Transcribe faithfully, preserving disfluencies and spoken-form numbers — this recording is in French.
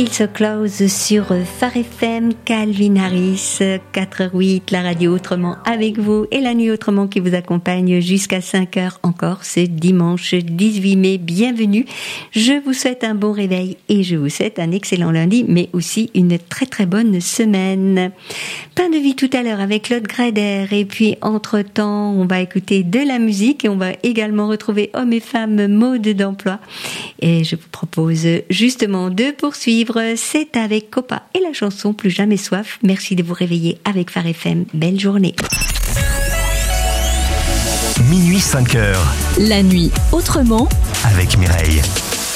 Feel So Close sur Phare F M, Calvin Harris, quatre heures huit, la radio autrement avec vous et la nuit autrement qui vous accompagne jusqu'à cinq heures encore ce dimanche dix-huit mai. Bienvenue, je vous souhaite un bon réveil et je vous souhaite un excellent lundi mais aussi une très très bonne semaine. Pain de vie tout à l'heure avec Claude Grader et puis entre temps on va écouter de la musique et on va également retrouver hommes et femmes mode d'emploi et je vous propose justement de poursuivre. C'est avec Copa et la chanson Plus jamais soif. Merci de vous réveiller avec Phare F M. Belle journée. Minuit cinq heures. La nuit autrement avec Mireille.